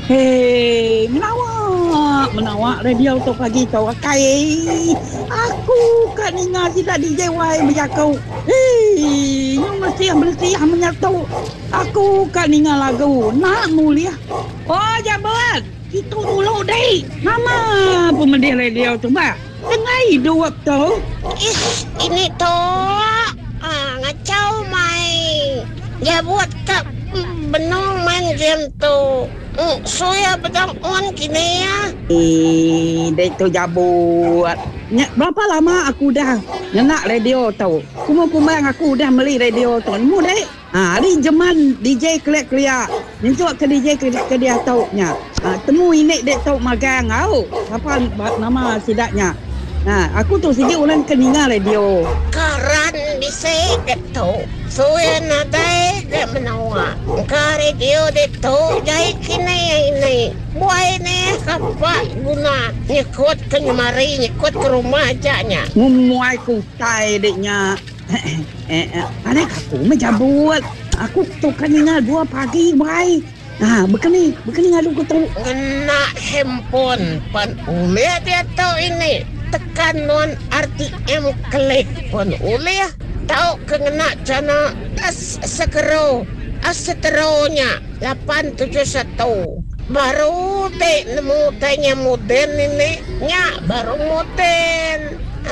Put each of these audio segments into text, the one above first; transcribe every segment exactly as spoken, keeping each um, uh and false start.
Hei, menawak, menawak radio tu pagi tu akai. Aku kan ingat si D J Y berjakau. Hei, you mesti mesti menyatu. Aku kan ingat lagu nak mulia. Oh, jabat. Itu dulu deh. Nama pemedi radio tu bah. Tengah hidup tu. Is, ini tu ah, ngacau mai. Ya buat tak benong main game tu. Mm, Soya bedang on kini ya. Eh, dia tu jabut. Nyak, berapa lama aku dah nak radio tu. Kumang-kumang aku dah beli radio tu. Mu dek. Ha, hari zaman D J kelik-kelik. Nintuk ke D J ke, ke dia tau nya. Ha, temu ini dek tau magang au. Apa nama sidaknya? Ha, aku tu sini ulang keninga radio. Karan bisa gitu. Soya nadai dia menawa. Ka radio itu jahit kini ini. Buai ni apa guna nyekut ke nyemari nyekut ke rumah ajanya. Ngumuai ku tai deknya. Eh, eh, ada aku menjabut. Aku tu keninga dua pagi baik. Ah, begini, begini ngadu ku tu. Kena handphone pan ulia dia tahu ini. Tekan non R T M klik pun ulia tahu kena cana as sekero as seteronya lapan tujuh satu baru dek nemu tanya modern ini nya baru modern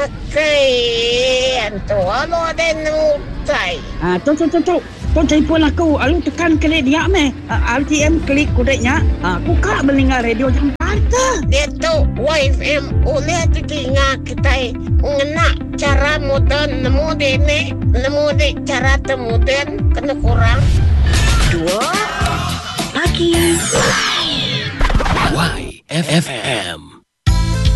okay antu alo ada nemu tai Ah, tu tu tu tu. Tu telefon aku, alu tekan klik dia meh. R T M klik kudeknya. Ah, aku kak mendengar radio jam pantai. dia tu Y F M ulia tu tinga kita ngena cara modern nemu dene nemu de cara temuden kena kurang Dua pagi. Y F M.